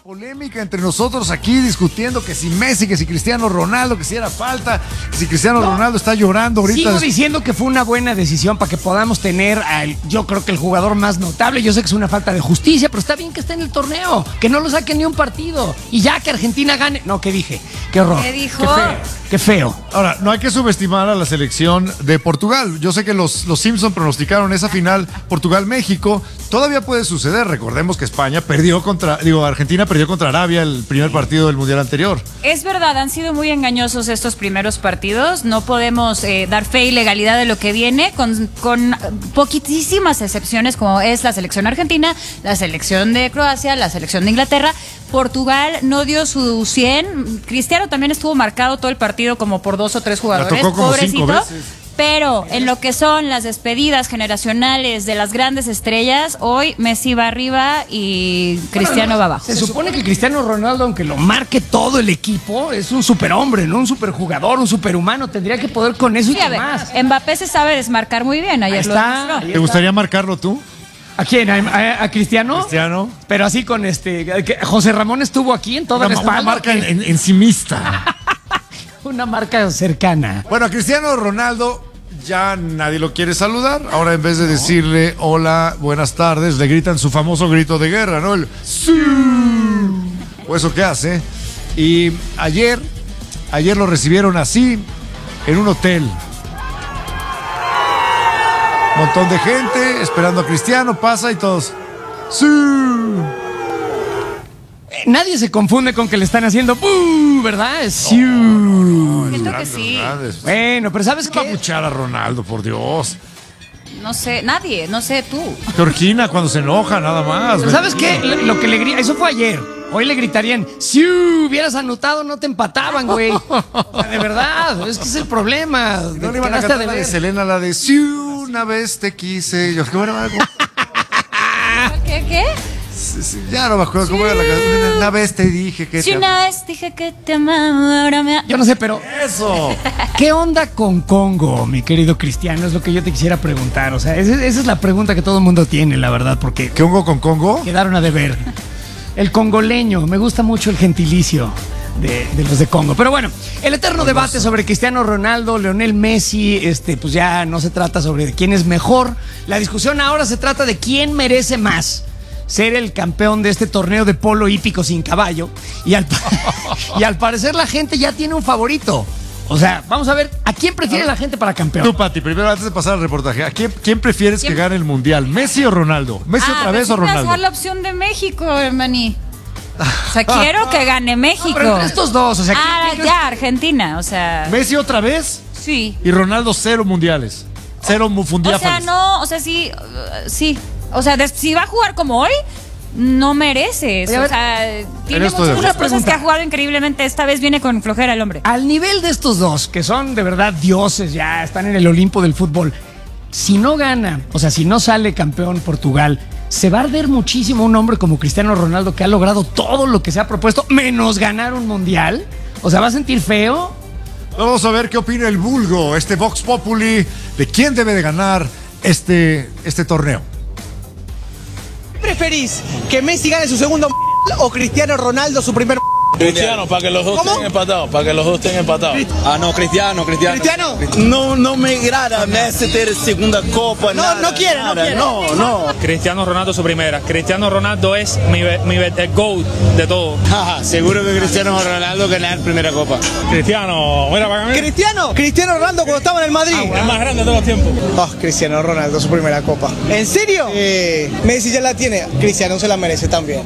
Polémica entre nosotros aquí discutiendo que si Messi, que si Cristiano Ronaldo, que si era falta, que si Cristiano Ronaldo está llorando ahorita. Sigo diciendo que fue una buena decisión para que podamos tener yo creo que el jugador más notable. Yo sé que es una falta de justicia, pero está bien que esté en el torneo, que no lo saquen ni un partido y ya que Argentina gane. No, ¿qué dije? Qué horror. ¿Qué dijo? Qué feo. Ahora, no hay que subestimar a la selección de Portugal. Yo sé que los Simpson pronosticaron esa final Portugal-México. Todavía puede suceder. Recordemos que Argentina perdió contra Arabia el primer partido del Mundial anterior. Es verdad, han sido muy engañosos estos primeros partidos. No podemos dar fe y legalidad de lo que viene, con poquitísimas excepciones, como es la selección argentina, la selección de Croacia, la selección de Inglaterra. Portugal no dio su 100. Cristiano también estuvo marcado todo el partido como por 2 o 3 jugadores. La tocó como 5 pobrecito. veces. Pero en lo que son las despedidas generacionales de las grandes estrellas, hoy Messi va arriba y Cristiano va abajo. Se supone que Cristiano Ronaldo, aunque lo marque todo el equipo, es un superhombre, ¿no? Un superjugador, un superhumano. Tendría que poder con eso Sí, y a con ver, más. Mbappé se sabe desmarcar muy bien. Ayer lo demostró. ¿Te gustaría marcarlo tú? ¿A quién? ¿A Cristiano? Cristiano. Pero así con que José Ramón estuvo aquí en toda la Una espalda. marca encimista. Una marca cercana. Bueno, a Cristiano Ronaldo ya nadie lo quiere saludar. Ahora en vez de decirle hola, buenas tardes, le gritan su famoso grito de guerra, ¿no? El ¡sí! O eso que hace. Y ayer lo recibieron así en un hotel. Un montón de gente esperando a Cristiano, pasa y todos ¡sí! Nadie se confunde con que le están haciendo ¡buh! ¿Verdad? Sí. Siento que sí. Bueno, pero ¿sabes ¿Qué va a qué? buchar a Ronaldo, por Dios? No sé, nadie, no sé tú. Georgina cuando se enoja, nada más. Pero ¿sabes qué? Lo que le grita, eso fue ayer. Hoy le gritarían, si hubieras anotado no te empataban, güey. O sea, de verdad, es que es el problema. No le iban a Quedaste cantar de la de ver. Selena, la de si una vez te quise. Yo, qué bueno, ¿Qué? ya no me acuerdo cómo era la canción. Una vez te dije que Si te una vez dije que te amaba, ahora me... Yo no sé, pero Eso. ¿qué onda con Congo, mi querido Cristiano? Es lo que yo te quisiera preguntar. O sea, esa es la pregunta que todo el mundo tiene, la verdad, porque ¿Qué hongo con Congo? quedaron a deber. El congoleño, me gusta mucho el gentilicio de los de Congo. Pero bueno, el eterno debate sobre Cristiano Ronaldo, Lionel Messi, pues ya no se trata sobre quién es mejor. La discusión ahora se trata de quién merece más ser el campeón de este torneo de polo hípico sin caballo. Y al parecer la gente ya tiene un favorito. O sea, vamos a ver, ¿a quién prefiere la gente para campeón? Tú, Pati, primero antes de pasar al reportaje, ¿a quién prefieres que gane el Mundial? ¿Messi o Ronaldo? ¿Messi otra vez o Ronaldo? dejar la opción de México, hermaní. O sea, quiero que gane México. Pero entre estos dos, o sea, Ya, Argentina, o sea... ¿Messi otra vez? Sí. Y Ronaldo 0 mundiales. 0 mundiales. O sea, no, o sea, sí, sí. O sea, si va a jugar como hoy, no mereces. Oye, a O ver, sea, tiene esto de- muchas Una cosas pregunta. que ha jugado increíblemente. Esta vez viene con flojera el hombre. al nivel de estos dos, que son de verdad dioses, ya están en el Olimpo del fútbol, si no gana, o sea, si no sale campeón Portugal, se va a arder muchísimo un hombre como Cristiano Ronaldo que ha logrado todo lo que se ha propuesto, menos ganar un mundial. O sea, ¿va a sentir feo? Vamos a ver qué opina el vulgo, este Vox Populi, de quién debe de ganar este torneo. ¿Preferís que Messi gane su segundo o Cristiano Ronaldo su primer? Cristiano, para que los dos ¿Cómo? estén empatados, para que los dos estén empatados. Ah, no, Cristiano. ¿Cristiano? No me agrada Messi ter segunda copa, No, nada, no quiere, no nada. quiere. No. Cristiano Ronaldo su primera. Cristiano Ronaldo es el GOAT de todo. Seguro que Cristiano Ronaldo ganar primera copa. Cristiano, mira para mí. Cristiano Ronaldo cuando estaba en el Madrid. El más grande de todos los tiempos. Oh, Cristiano Ronaldo su primera copa. ¿En serio? Messi ya la tiene. Cristiano se la merece también.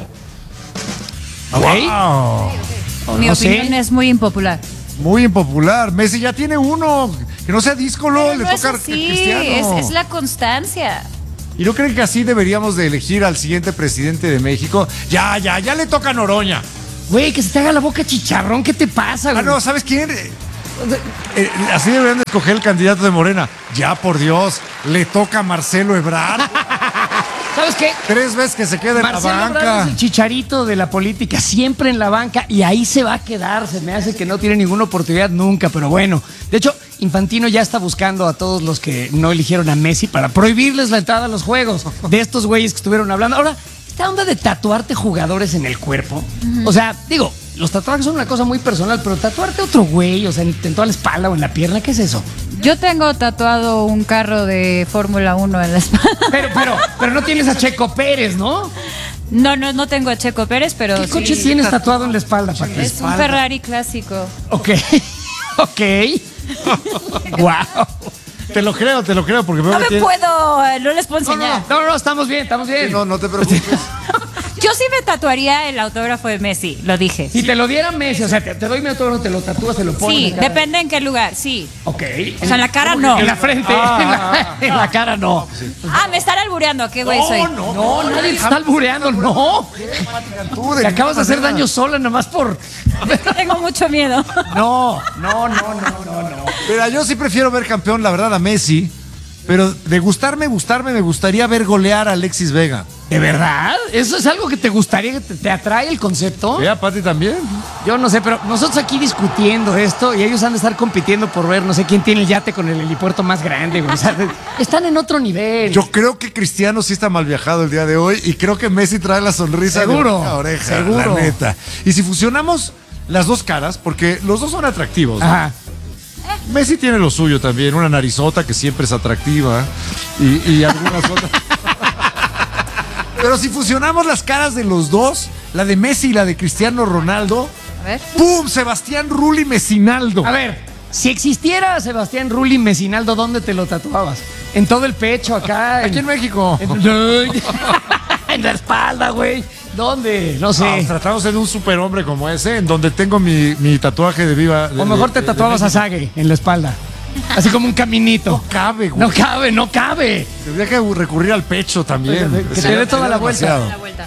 Wow. Mi no sé. opinión es muy impopular. Muy impopular. Messi ya tiene uno. Que no sea díscolo, Pero le no es toca a así, Cristiano. es la constancia. ¿Y no creen que así deberíamos de elegir al siguiente presidente de México? Ya le toca a Noroña. Güey, que se te haga la boca chicharrón, ¿qué te pasa, güey? Ah, no, ¿sabes quién? Así deberían de escoger el candidato de Morena. Ya, por Dios, le toca a Marcelo Ebrard. ¿Sabes qué? 3 veces que se queda en Marcelo la Ebrard banca. es el chicharito de la política, siempre en la banca, y ahí se va a quedar. Se me hace que no tiene ninguna oportunidad nunca, pero bueno. De hecho, Infantino ya está buscando a todos los que no eligieron a Messi para prohibirles la entrada a los juegos de estos güeyes que estuvieron hablando. Ahora, esta onda de tatuarte jugadores en el cuerpo. O sea, digo, los tatuajes son una cosa muy personal, pero tatuarte a otro güey, o sea, en toda la espalda o en la pierna, ¿qué es eso? Yo tengo tatuado un carro de Fórmula 1 en la espalda. Pero no tienes a Checo Pérez, ¿no? No tengo a Checo Pérez, pero ¿Qué coche tienes tatuado en la espalda, Pati? Es un Ferrari clásico. Ok. Wow. Te lo creo, porque veo No que me tiene- puedo, no les puedo enseñar. No, estamos bien. Sí, no te preocupes. Yo sí me tatuaría el autógrafo de Messi, lo dije. Si te lo diera Messi, o sea, te doy mi autógrafo, te lo tatúas, te lo pones. Sí, en la cara. depende en qué lugar, sí. Ok. O sea, en la cara no. En la frente. En la cara no. Ah, me están albureando, qué güey soy. No, nadie te está albureando, no. Te acabas de hacer daño sola nomás por. Tengo mucho miedo. No. Mira, yo sí prefiero ver campeón, la verdad, a Messi. Pero de gustarme, me gustaría ver golear a Alexis Vega. ¿De verdad? ¿Eso es algo que te gustaría, que te atrae el concepto? ¿A Pati también? Yo no sé, pero nosotros aquí discutiendo esto y ellos han de estar compitiendo por ver, no sé quién tiene el yate con el helipuerto más grande, güey. O sea, están en otro nivel. Yo creo que Cristiano sí está mal viajado el día de hoy y creo que Messi trae la sonrisa Seguro, de oreja a oreja, seguro. la neta. Y si fusionamos las dos caras, porque los dos son atractivos, ¿no? Ajá. Messi tiene lo suyo también, una narizota que siempre es atractiva y algunas otras. Pero si fusionamos las caras de los dos, la de Messi y la de Cristiano Ronaldo, A ver. ¡pum! Sebastián Rulli Messinaldo. A ver, si existiera Sebastián Rulli Messinaldo, ¿dónde te lo tatuabas? ¿En todo el pecho acá? Aquí en México. En la espalda, güey. ¿Dónde? No sé. Nos tratamos de un superhombre como ese, en donde tengo mi tatuaje de viva. O mejor te tatuabas a Sage en la espalda. Así como un caminito. No cabe, güey. No cabe. Tendría que recurrir al pecho también. Que te dé toda la vuelta. Demasiado. La vuelta.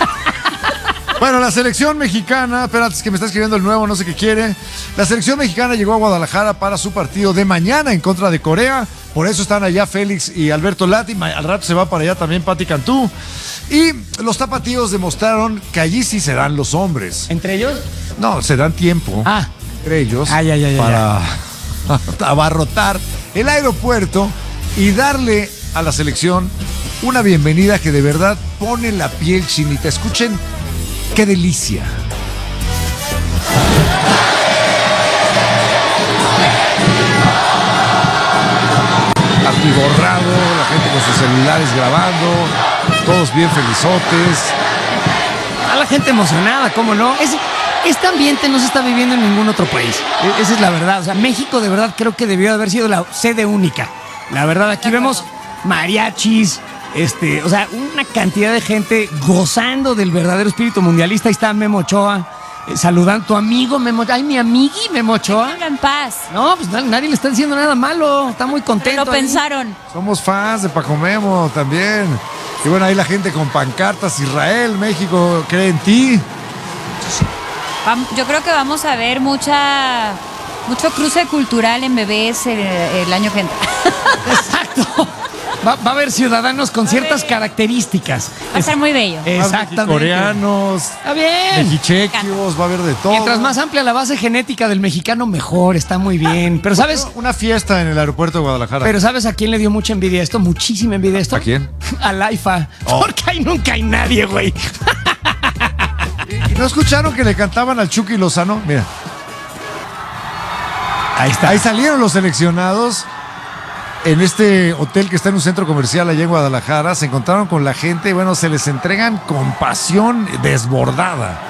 Bueno, la selección mexicana, espérate, es que me está escribiendo el nuevo, no sé qué quiere. La selección mexicana llegó a Guadalajara para su partido de mañana en contra de Corea. Por eso están allá Félix y Alberto Lati. Al rato se va para allá también Pati Cantú. Y los tapatíos demostraron que allí sí se dan los hombres. ¿Entre ellos? No, se dan tiempo entre ellos para abarrotar el aeropuerto y darle a la selección una bienvenida que de verdad pone la piel chinita. Escuchen qué delicia. Atiborrado, la gente con sus celulares grabando, todos bien felizotes. A la gente emocionada, ¿cómo no? Este ambiente no se está viviendo en ningún otro país. Esa es la verdad. O sea, México de verdad creo que debió de haber sido la sede única. La verdad, aquí vemos mariachis, o sea, una cantidad de gente gozando del verdadero espíritu mundialista. Ahí está Memo Ochoa, saludando a tu amigo Memo. Ay, mi amigui Memo Ochoa. Déjenlo en paz. No, pues nadie le está diciendo nada malo. Está muy contento. Lo ahí. pensaron. Somos fans de Paco Memo también. Y bueno, ahí la gente con pancartas. Israel, México, cree en ti. Yo creo que vamos a ver mucho cruce cultural en bebés el año que entra. Exacto. Va a haber ciudadanos con ciertas características. Va a ser muy bello. Exactamente. Coreanos, Está bien. mexichequios, va a haber de todo. Mientras más amplia la base genética del mexicano, mejor. Está muy bien. Pero ¿sabes? Una fiesta en el aeropuerto de Guadalajara. Pero ¿sabes a quién le dio mucha envidia esto? Muchísima envidia esto. ¿A quién? Al AIFA. Oh. Porque ahí nunca hay nadie, güey. ¿Y no escucharon que le cantaban al Chucky Lozano? Mira. Ahí está. Ahí salieron los seleccionados en este hotel que está en un centro comercial allá en Guadalajara. Se encontraron con la gente y bueno, se les entregan con pasión desbordada.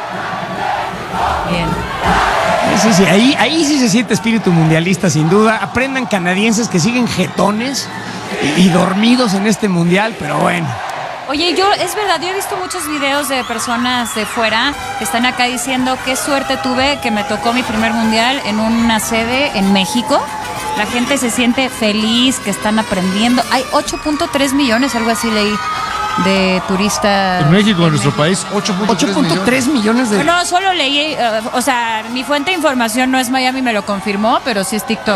Bien. Sí, ahí sí se siente espíritu mundialista, sin duda. Aprendan canadienses que siguen jetones y dormidos en este mundial, pero bueno. Oye, es verdad, yo he visto muchos videos de personas de fuera que están acá diciendo qué suerte tuve que me tocó mi primer mundial en una sede en México. La gente se siente feliz, que están aprendiendo. Hay 8.3 millones, algo así leí, de turistas. En México, en nuestro país, 8.3 millones de... No, solo leí, o sea, mi fuente de información no es Miami, me lo confirmó, pero sí es TikTok.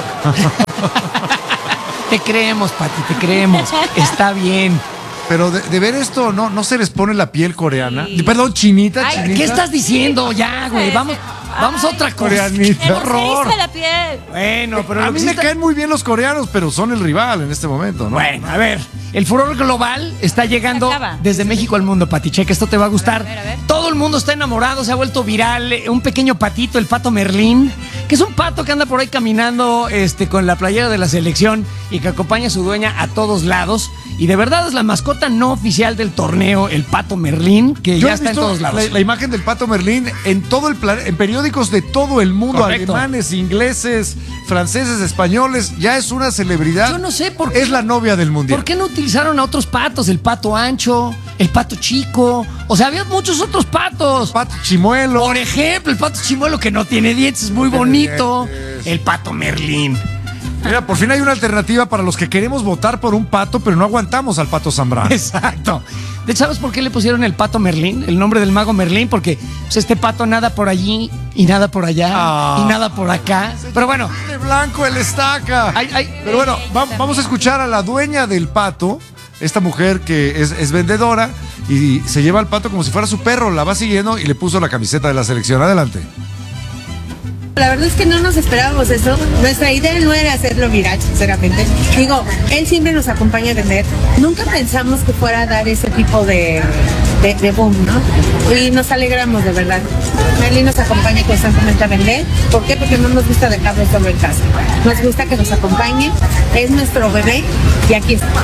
Te creemos, Pati, te creemos. Está bien. Pero de ver esto, ¿no se les pone la piel coreana? Perdón, chinita, Ay, chinita. ¿Qué estás diciendo ya, güey? Vamos. Vamos a otra cosa. Coreanita. ¡Qué horror! La piel. Bueno, pero A lo mí que me sí está- caen muy bien los coreanos, pero son el rival en este momento, ¿no? Bueno, a ver, el furor global está llegando Acaba. desde México al mundo, Pati. Checa, esto te va a gustar. A ver. Todo el mundo está enamorado, se ha vuelto viral. Un pequeño patito, el pato Merlín, que es un pato que anda por ahí caminando con la playera de la selección y que acompaña a su dueña a todos lados. Y de verdad es la mascota no oficial del torneo, el pato Merlín, que Yo ya he está en visto todos lados. la imagen del pato Merlín en todo el en periódicos de todo el mundo, Correcto. alemanes, ingleses, franceses, españoles, ya es una celebridad. Yo no sé por qué. Es la novia del mundial. ¿Por qué no utilizaron a otros patos? El pato ancho, el pato chico. O sea, había muchos otros patos. Pato Chimuelo. Por ejemplo, el pato chimuelo que no tiene dientes, es muy bonito. dientes. El pato Merlín. Mira, por fin hay una alternativa para los que queremos votar por un pato, pero no aguantamos al pato Zambrano. Exacto. De hecho, ¿sabes por qué le pusieron el pato Merlín? El nombre del mago Merlín, porque pues, este pato nada por allí y nada por allá y nada por acá. Pero bueno, De blanco el estaca. Pero bueno, vamos a escuchar a la dueña del pato, esta mujer que es vendedora y se lleva al pato como si fuera su perro, la va siguiendo y le puso la camiseta de la selección. Adelante. La verdad es que no nos esperábamos eso. Nuestra idea no era hacerlo viral, sinceramente. Digo, él siempre nos acompaña a vender. Nunca pensamos que fuera a dar ese tipo de boom, ¿no? Y nos alegramos, de verdad. Merlín nos acompaña constantemente a vender. ¿Por qué? Porque no nos gusta dejarlo solo en casa. Nos gusta que nos acompañe. Es nuestro bebé y aquí está.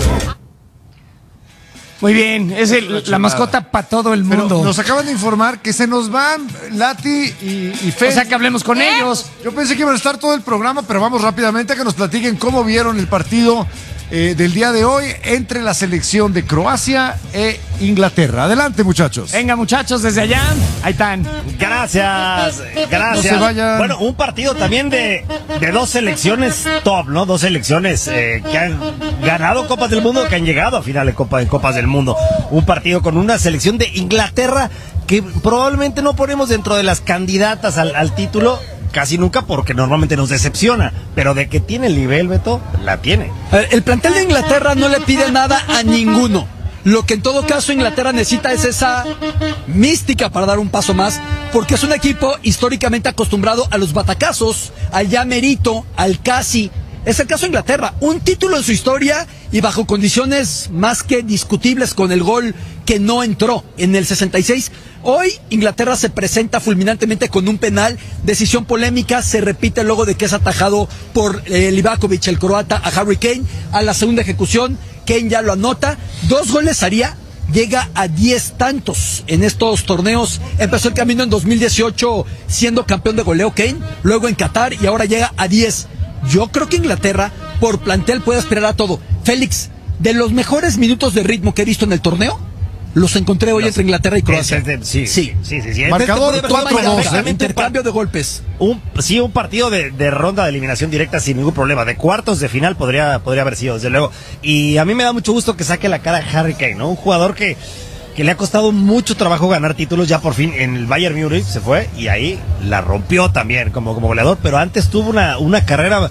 muy bien. Es la mascota para todo el Pero mundo. nos acaban de informar que se nos van Lati y Fe. O sea, que hablemos con ellos. Yo pensé que iban a estar todo el programa, pero vamos rápidamente a que nos platiquen cómo vieron el partido del día de hoy entre la selección de Croacia e Inglaterra. Adelante, muchachos. Venga, muchachos, desde allá. Ahí están. Gracias. No se vayan. Bueno, un partido también de dos selecciones top, ¿no? Dos selecciones que han ganado Copas del Mundo, que han llegado a final de Copas del Mundo. Un partido con una selección de Inglaterra que probablemente no ponemos dentro de las candidatas al título casi nunca, porque normalmente nos decepciona, pero de que tiene el nivel, Beto, la tiene. El plantel de Inglaterra no le pide nada a ninguno. Lo que en todo caso Inglaterra necesita es esa mística para dar un paso más, porque es un equipo históricamente acostumbrado a los batacazos, al ya merito, al casi. Es el caso de Inglaterra, un título en su historia y bajo condiciones más que discutibles, con el gol que no entró en el 66. Hoy Inglaterra se presenta fulminantemente con un penal, decisión polémica, se repite luego de que es atajado por Livakovic, el croata, a Harry Kane. A la segunda ejecución, Kane ya lo anota, 2 goles haría. Llega a 10 tantos en estos torneos. Empezó el camino en 2018 siendo campeón de goleo Kane, luego en Qatar y ahora llega a 10. Yo creo que Inglaterra, por plantel, puede aspirar a todo. Félix, de los mejores minutos de ritmo que he visto en el torneo, los encontré hoy entre Inglaterra y Croacia. Sí. Marcador 4-2. Intercambio de golpes. Un partido de ronda de eliminación directa sin ningún problema. De cuartos de final podría haber sido, desde luego. Y a mí me da mucho gusto que saque la cara Harry Kane, ¿no? Un jugador que le ha costado mucho trabajo ganar títulos. Ya por fin en el Bayern Múnich se fue y ahí la rompió también como goleador, pero antes tuvo una carrera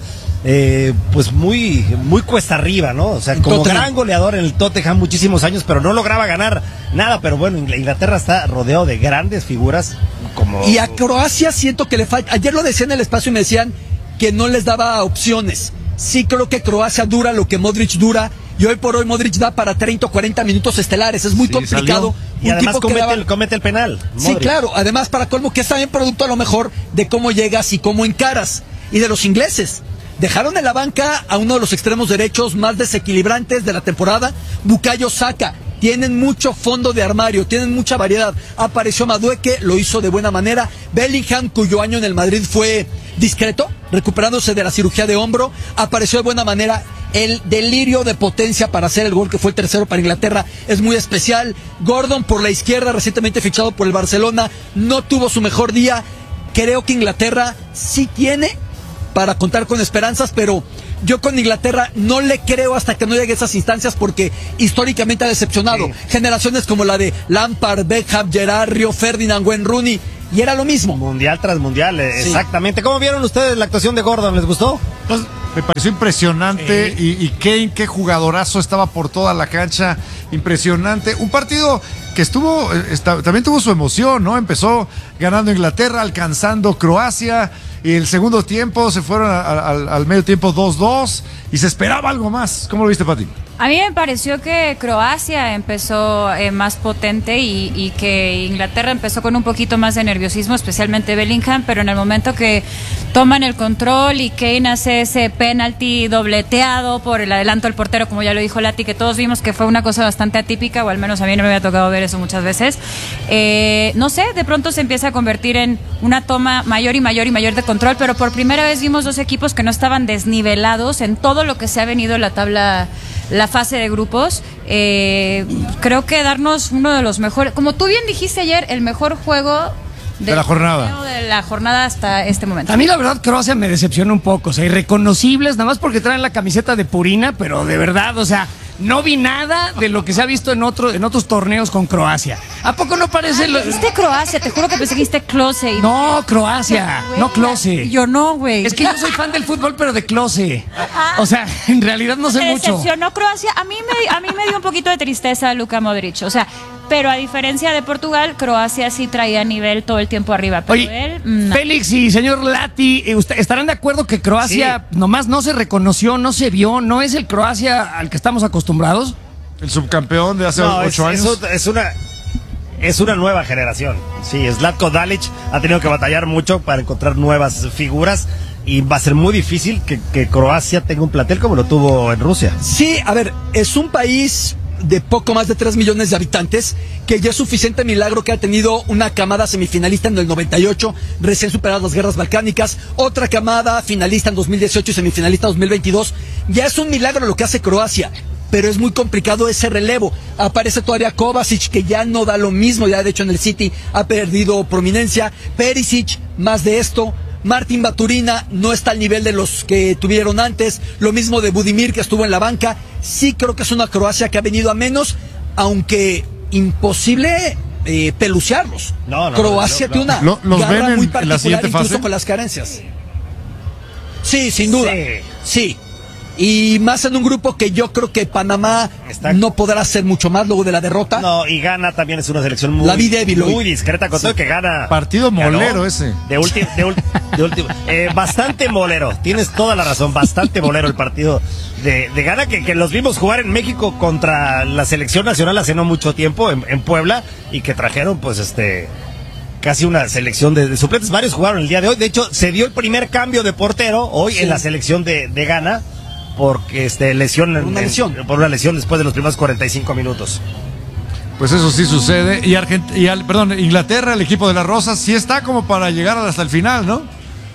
pues muy cuesta arriba, ¿no? O sea, como gran goleador en el Tottenham muchísimos años, pero no lograba ganar nada. Pero bueno, Inglaterra está rodeado de grandes figuras como... Y a Croacia siento que le falta. Ayer lo decía en el espacio y me decían que no les daba opciones. Sí creo que Croacia dura lo que Modric dura, y hoy por hoy Modric da para 30 o 40 minutos estelares. Es muy complicado. Y además comete el penal. Sí, Modric. claro. Además, para colmo, que es también producto a lo mejor de cómo llegas y cómo encaras. Y de los ingleses. Dejaron en la banca a uno de los extremos derechos más desequilibrantes de la temporada, Bukayo Saka. Tienen mucho fondo de armario, tienen mucha variedad. Apareció Madueke, lo hizo de buena manera. Bellingham, cuyo año en el Madrid fue discreto, recuperándose de la cirugía de hombro, apareció de buena manera. El delirio de potencia para hacer el gol, que fue el tercero para Inglaterra, es muy especial. Gordon por la izquierda, recientemente fichado por el Barcelona, no tuvo su mejor día. Creo que Inglaterra sí tiene para contar con esperanzas, pero yo con Inglaterra no le creo hasta que no llegue a esas instancias, porque históricamente ha decepcionado. Sí. Generaciones como la de Lampard, Beckham, Gerrard, Rio Ferdinand, Wayne Rooney, y era lo mismo. Mundial tras mundial, sí. Exactamente. ¿Cómo vieron ustedes la actuación de Gordon? ¿Les gustó? Pues me pareció impresionante y Kane, qué jugadorazo, estaba por toda la cancha. impresionante. Un partido que también tuvo su emoción, ¿no? Empezó ganando Inglaterra, alcanzando Croacia, y el segundo tiempo se fueron al medio tiempo 2-2 y se esperaba algo más. ¿Cómo lo viste, Pati? A mí me pareció que Croacia empezó más potente y que Inglaterra empezó con un poquito más de nerviosismo, especialmente Bellingham, pero en el momento que toman el control y Kane hace ese penalti dobleteado por el adelanto del portero, como ya lo dijo Lati, que todos vimos que fue una cosa bastante atípica, o al menos a mí no me había tocado ver eso muchas veces. No sé, de pronto se empieza a convertir en una toma mayor y mayor y mayor de control, pero por primera vez vimos dos equipos que no estaban desnivelados en todo lo que se ha venido en la tabla, la fase de grupos. Creo que darnos uno de los mejores, como tú bien dijiste ayer, el mejor juego de la jornada. De la jornada hasta este momento. A mí la verdad Croacia me decepciona un poco, o sea, irreconocibles, nada más porque traen la camiseta de Purina, pero de verdad, o sea, no vi nada de lo que se ha visto en otros torneos con Croacia. ¿A poco no parece? Dijiste Croacia, te juro que pensé que dijiste Klose. No, Croacia, no Klose. Yo no, güey. Es que yo soy fan del fútbol, pero de Klose. O sea, en realidad no sé mucho. Me decepcionó Croacia. A mí me dio un poquito de tristeza Luka Modric. O sea, pero a diferencia de Portugal, Croacia sí traía nivel todo el tiempo arriba. Pero oye, Félix y señor Lati, ¿estarán de acuerdo que Croacia nomás no se reconoció, no se vio, no es el Croacia al que estamos acostumbrados? El subcampeón de hace 8 años. Es una nueva generación. Sí, Zlatko Dalic ha tenido que batallar mucho para encontrar nuevas figuras. Y va a ser muy difícil que Croacia tenga un plantel como lo tuvo en Rusia. Sí, a ver, es un país de poco más de 3 millones de habitantes, que ya es suficiente milagro que ha tenido una camada semifinalista en el 98, recién superadas las guerras balcánicas, otra camada finalista en 2018 y semifinalista en 2022. Ya es un milagro lo que hace Croacia, pero es muy complicado ese relevo. Aparece todavía Kovacic, que ya no da lo mismo, ya de hecho en el City ha perdido prominencia. Perisic, más de esto. Martin Baturina no está al nivel de los que tuvieron antes. Lo mismo de Budimir, que estuvo en la banca. Sí creo que es una Croacia que ha venido a menos, aunque imposible pelucearlos. Croacia tiene una garra muy particular, incluso con las carencias. Sí, sin duda. Sí. Y más en un grupo que yo creo que Panamá no podrá hacer mucho más luego de la derrota. No, y Ghana también es una selección muy, muy discreta, con todo que Ghana. Partido molero ese. De último. Bastante molero, tienes toda la razón, bastante molero el partido de Ghana, que los vimos jugar en México contra la selección nacional hace no mucho tiempo, en Puebla, y que trajeron pues casi una selección de suplentes. Varios jugaron el día de hoy. De hecho, se dio el primer cambio de portero hoy en la selección de Ghana. Porque por una lesión después de los primeros 45 minutos. Pues eso sí sucede. Y Inglaterra, el equipo de las Rosas, sí está como para llegar hasta el final, ¿no?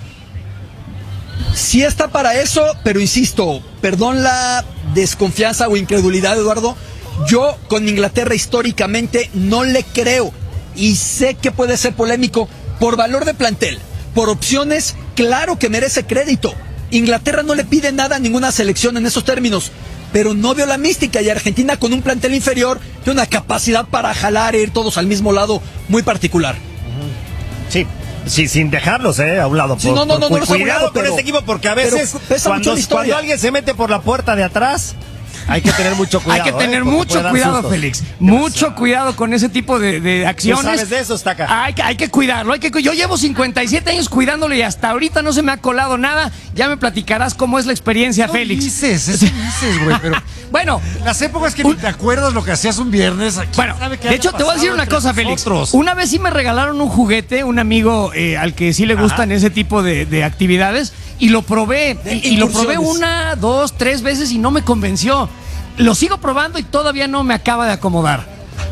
Sí está para eso, pero insisto, perdón la desconfianza o incredulidad, Eduardo. Yo con Inglaterra históricamente no le creo. Y sé que puede ser polémico por valor de plantel, por opciones, claro que merece crédito. Inglaterra no le pide nada a ninguna selección en esos términos, pero no veo la mística, y Argentina con un plantel inferior tiene una capacidad para jalar e ir todos al mismo lado muy particular. Sí, sin dejarlos a un lado. Cuidado con este equipo, porque a veces cuando alguien se mete por la puerta de atrás, hay que tener mucho cuidado. Hay que tener mucho cuidado, Félix. Mucho cuidado con ese tipo de acciones. ¿Tú sabes de eso, Staca? Hay que cuidarlo. Yo llevo 57 años cuidándolo y hasta ahorita no se me ha colado nada. Ya me platicarás cómo es la experiencia, Félix. Dices, güey, pero bueno, las épocas que ni te acuerdas lo que hacías un viernes. Bueno, de hecho, te voy a decir una cosa, Félix. Una vez sí me regalaron un juguete, un amigo al que sí le gustan ese tipo de actividades, y lo probé. Y lo probé 1, 2, 3 veces y no me convenció. Lo sigo probando y todavía no me acaba de acomodar.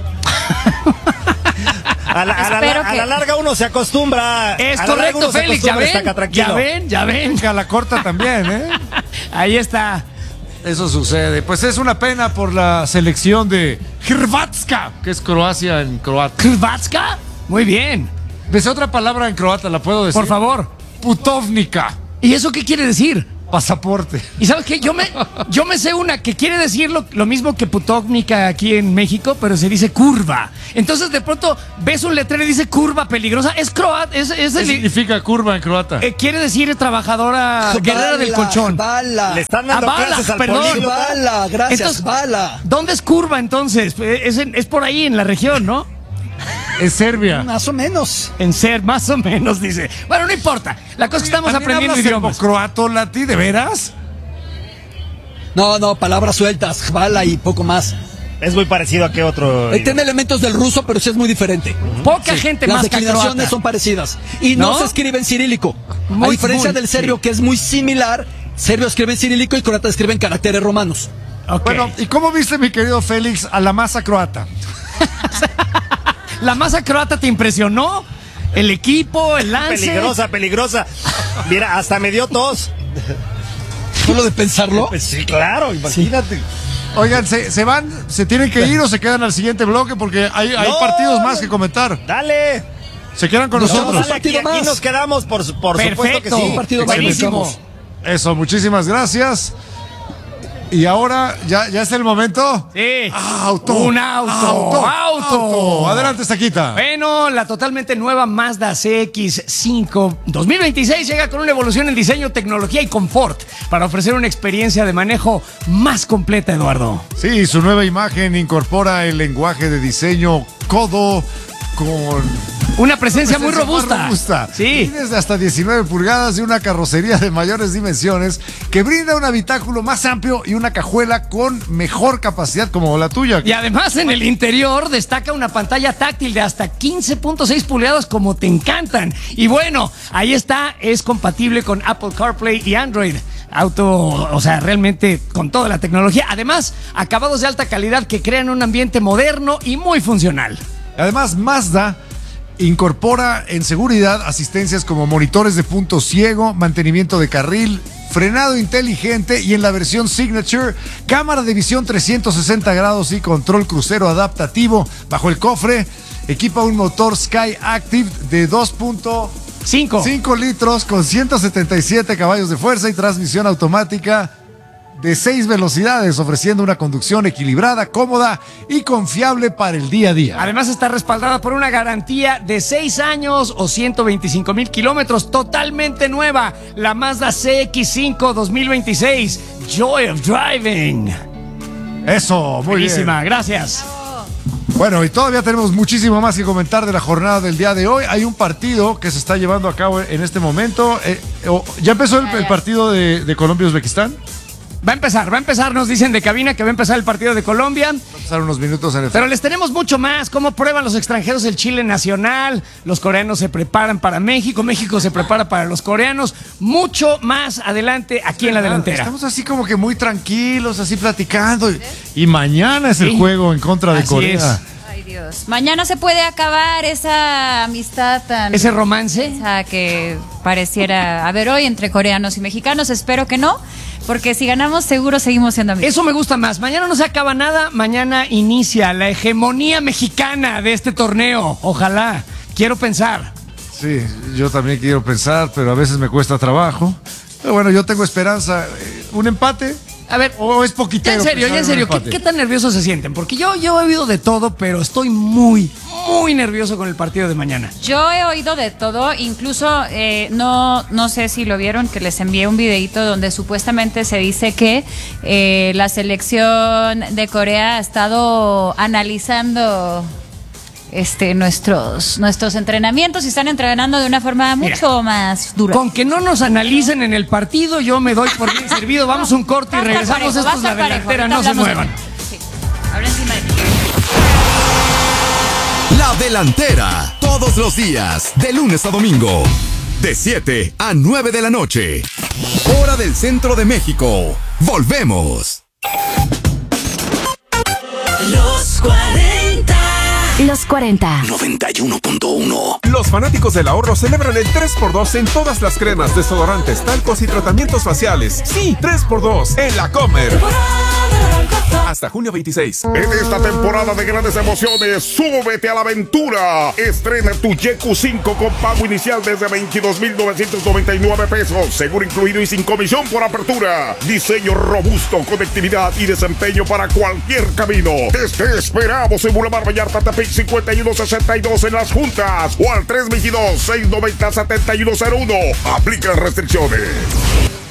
A la larga uno se acostumbra. Es correcto, Félix, ya ven. A la corta también, ¿eh? Ahí está. Eso sucede. Pues es una pena por la selección de Hrvatska, que es Croacia en croata. ¿Hrvatska? Muy bien. ¿Ves otra palabra en croata? ¿La puedo decir? Por favor. Putovnica. ¿Y eso qué quiere decir? pasaporte. Y ¿sabes qué? Yo me sé una que quiere decir lo mismo que Putovnica aquí en México, pero se dice curva. Entonces de pronto ves un letrero y dice curva peligrosa. Es croata. ¿Qué significa curva en croata? Quiere decir trabajadora guerrera del colchón. Bala. Le están dando clases al políglota. Bala, gracias, Entonces, bala. ¿dónde es curva entonces? Es por ahí en la región, ¿no? Es Serbia. Más o menos. En ser, más o menos, dice. Bueno, no importa. La cosa es que estamos aprendiendo idiomas. ¿Croato, Lati? ¿De veras? No, palabras sueltas, bala y poco más. Es muy parecido a qué otro. Tiene elementos del ruso, pero sí es muy diferente. Poca gente Las más que declinaciones croata. son parecidas. Y no se escribe en cirílico. A diferencia del serbio, que es muy similar, serbio escribe en cirílico y croata escribe en caracteres romanos. Okay. Bueno, ¿y cómo viste, mi querido Félix, a la masa croata? ¿La masa croata te impresionó? ¿El equipo, el lance? Peligrosa. Mira, hasta me dio tos. ¿Solo de pensarlo? Pues sí, claro, imagínate. Sí. Oigan, ¿se van? ¿Se tienen que ir o se quedan al siguiente bloque? Porque hay partidos más que comentar. Dale. Se quedan con nosotros. Aquí nos quedamos, por supuesto que sí. Un partido buenísimo. Eso, muchísimas gracias. Y ahora, ¿ya es el momento? Sí. Un auto. Adelante, Saquita. Bueno, la totalmente nueva Mazda CX-5 2026 llega con una evolución en diseño, tecnología y confort para ofrecer una experiencia de manejo más completa, Eduardo. Sí, su nueva imagen incorpora el lenguaje de diseño Codo con una presencia muy robusta. Sí. Tienes de hasta 19 pulgadas y una carrocería de mayores dimensiones que brinda un habitáculo más amplio y una cajuela con mejor capacidad como la tuya. Y además en el interior destaca una pantalla táctil de hasta 15.6 pulgadas como te encantan. Y bueno, ahí está, es compatible con Apple CarPlay y Android Auto, o sea, realmente con toda la tecnología. Además, acabados de alta calidad que crean un ambiente moderno y muy funcional. Además, Mazda incorpora en seguridad asistencias como monitores de punto ciego, mantenimiento de carril, frenado inteligente y en la versión Signature, cámara de visión 360 grados y control crucero adaptativo. Bajo el cofre equipa un motor Sky Active de 2.5 litros con 177 caballos de fuerza y transmisión automática de 6 velocidades, ofreciendo una conducción equilibrada, cómoda y confiable para el día a día. Además está respaldada por una garantía de 6 años o 125,000 kilómetros, totalmente nueva, la Mazda CX-5 2026, Joy of Driving. Eso, muy buenísima, bien. Gracias. Bueno, y todavía tenemos muchísimo más que comentar de la jornada del día de hoy. Hay un partido que se está llevando a cabo en este momento. ¿Ya empezó el partido de Colombia-Uzbekistán? Va a empezar, nos dicen de cabina que va a empezar el partido de Colombia. Va a pasar unos minutos en el... Pero les tenemos mucho más, cómo prueban los extranjeros el chile nacional, los coreanos se preparan para México, México se prepara para los coreanos, mucho más adelante aquí en la delantera. Estamos así como que muy tranquilos, así platicando, y mañana es el juego en contra de Corea. Ay, Dios. Mañana se puede acabar esa amistad tan... ¿Ese romance? Esa que pareciera haber hoy entre coreanos y mexicanos. Espero que no, porque si ganamos seguro seguimos siendo amigos. Eso me gusta más. Mañana no se acaba nada, mañana inicia la hegemonía mexicana de este torneo. Ojalá. Quiero pensar. Sí, yo también quiero pensar, pero a veces me cuesta trabajo. Pero bueno, yo tengo esperanza. ¿Un empate? A ver, ¿o es poquitero? Ya en serio, ¿qué tan nerviosos se sienten? Porque yo he oído de todo, pero estoy muy nervioso con el partido de mañana. Yo he oído de todo, incluso no sé si lo vieron, que les envié un videito donde supuestamente se dice que la selección de Corea ha estado analizando nuestros entrenamientos y están entrenando de una forma mucho más dura. Con que no nos analicen en el partido, yo me doy por bien servido. Vamos a un corte y regresamos. Esto es la delantera, no se muevan. Sí. Habla encima de ti. La delantera, todos los días, de lunes a domingo, de 7 a 9 de la noche, hora del centro de México. Volvemos. Los 40. Los 40. 91.1. Los fanáticos del ahorro celebran el 3x2 en todas las cremas, desodorantes, talcos y tratamientos faciales. Sí, 3x2 en La Comer. Hasta junio 26. En esta temporada de grandes emociones, súbete a la aventura. Estrena tu Yeku 5 con pago inicial desde 22,999 pesos, seguro incluido y sin comisión por apertura. Diseño robusto, conectividad y desempeño para cualquier camino. Te esperamos en Boulevard Vallarta, Tepic 5162 en Las Juntas o al 322-690-7101. Aplican restricciones.